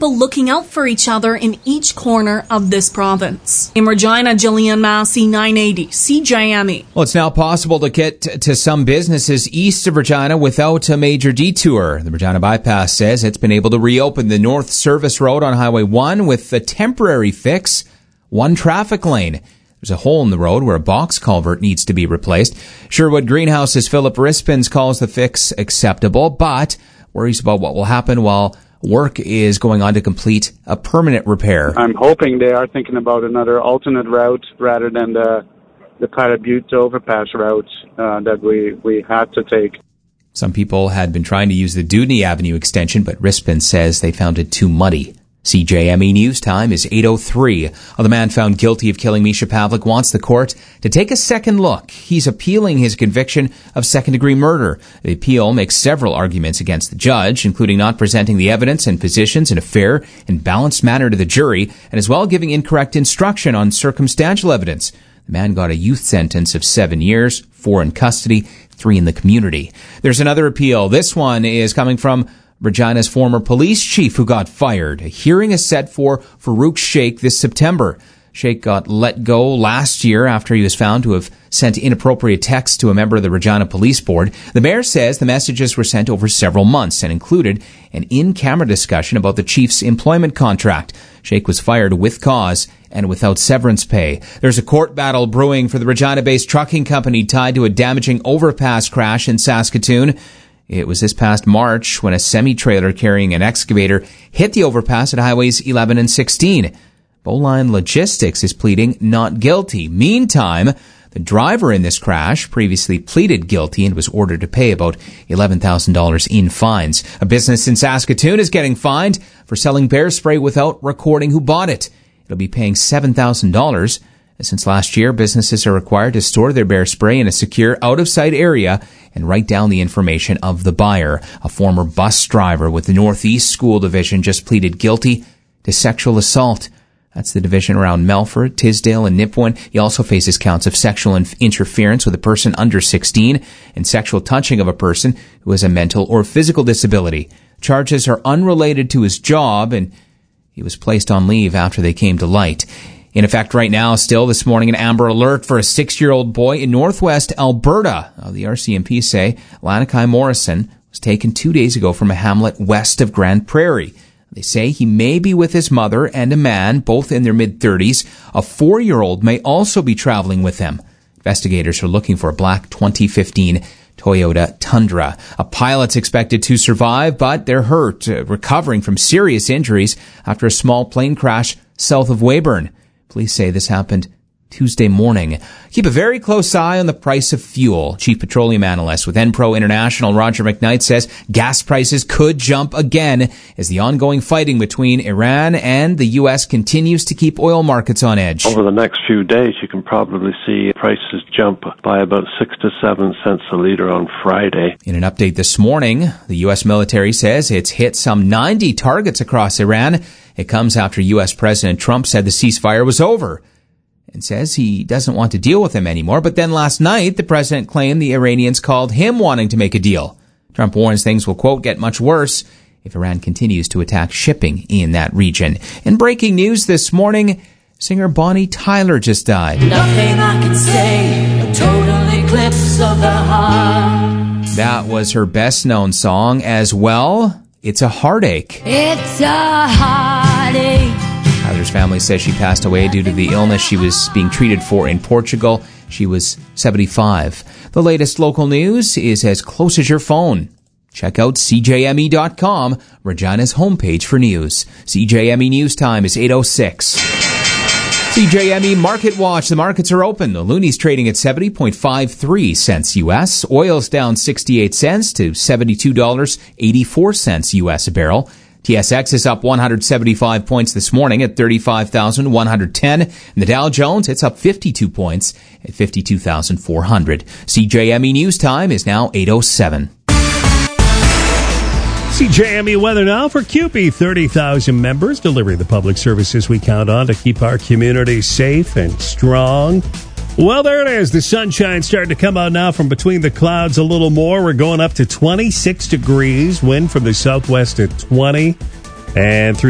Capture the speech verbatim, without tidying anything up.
people looking out for each other in each corner of this province. In Regina, Jillian Massey, nine eighty, C J M E. Well, it's now possible to get to some businesses east of Regina without a major detour. The Regina Bypass says it's been able to reopen the North Service Road on Highway one with a temporary fix, one traffic lane. There's a hole in the road where a box culvert needs to be replaced. Sherwood Greenhouse's Philip Rispens calls the fix acceptable, but worries about what will happen while work is going on to complete a permanent repair. I'm hoping they are thinking about another alternate route rather than the the Pilot Butte overpass route uh, that we, we had to take. Some people had been trying to use the Dudney Avenue extension, but Rispens says they found it too muddy. C J M E News Time is eight oh three. The man found guilty of killing Misha Pavlik wants the court to take a second look. He's appealing his conviction of second-degree murder. The appeal makes several arguments against the judge, including not presenting the evidence and positions in a fair and balanced manner to the jury, and as well giving incorrect instruction on circumstantial evidence. The man got a youth sentence of seven years, four in custody, three in the community. There's another appeal. This one is coming from Regina's former police chief who got fired. A hearing is set for Farouk Sheikh this September. Sheikh got let go last year after he was found to have sent inappropriate texts to a member of the Regina Police Board. The mayor says the messages were sent over several months and included an in-camera discussion about the chief's employment contract. Sheikh was fired with cause and without severance pay. There's a court battle brewing for the Regina-based trucking company tied to a damaging overpass crash in Saskatoon. It was this past March when a semi-trailer carrying an excavator hit the overpass at highways eleven and sixteen. Bowline Logistics is pleading not guilty. Meantime, the driver in this crash previously pleaded guilty and was ordered to pay about eleven thousand dollars in fines. A business in Saskatoon is getting fined for selling bear spray without recording who bought it. It'll be paying seven thousand dollars. Since last year, businesses are required to store their bear spray in a secure, out-of-sight area and write down the information of the buyer. A former bus driver with the Northeast School Division just pleaded guilty to sexual assault. That's the division around Melfort, Tisdale, and Nipawin. He also faces counts of sexual inf- interference with a person under sixteen and sexual touching of a person who has a mental or physical disability. Charges are unrelated to his job, and he was placed on leave after they came to light. In effect right now, still this morning, an amber alert for a six-year-old boy in northwest Alberta. Uh, the R C M P say Lanakai Morrison was taken two days ago from a hamlet west of Grand Prairie. They say he may be with his mother and a man, both in their mid-thirties. A four-year-old may also be traveling with them. Investigators are looking for a black twenty fifteen Toyota Tundra. A pilot's expected to survive, but they're hurt, uh, recovering from serious injuries after a small plane crash south of Weyburn. Police say this happened Tuesday morning. Keep a very close eye on the price of fuel. Chief Petroleum Analyst with Enpro International, Roger McKnight, says gas prices could jump again as the ongoing fighting between Iran and the U S continues to keep oil markets on edge. Over the next few days, you can probably see prices jump by about six to seven cents a litre on Friday. In an update this morning, the U S military says it's hit some ninety targets across Iran. It comes after U S President Trump said the ceasefire was over and says he doesn't want to deal with them anymore. But then last night, the president claimed the Iranians called him wanting to make a deal. Trump warns things will, quote, get much worse if Iran continues to attack shipping in that region. In breaking news this morning, singer Bonnie Tyler just died. Nothing I can say, a total eclipse of the heart. That was her best-known song as well. It's a Heartache. It's a heartache. Tyler's family says she passed away due to the illness she was being treated for in Portugal. She was seventy-five. The latest local news is as close as your phone. Check out C J M E dot com, Regina's homepage for news. C J M E News Time is eight oh six. C J M E Market Watch. The markets are open. The Looney's trading at seventy point five three cents U S. Oil's down sixty-eight cents to seventy-two dollars and eighty-four cents U S a barrel. T S X is up one hundred seventy-five points this morning at thirty-five thousand one hundred ten. And the Dow Jones, it's up fifty-two points at fifty-two thousand four hundred. C J M E News Time is now eight oh seven. C J M E weather now for C U P E. thirty thousand members delivering the public services we count on to keep our community safe and strong. Well, there it is. The sunshine starting to come out now from between the clouds a little more. We're going up to twenty-six degrees. Wind from the southwest at twenty. And through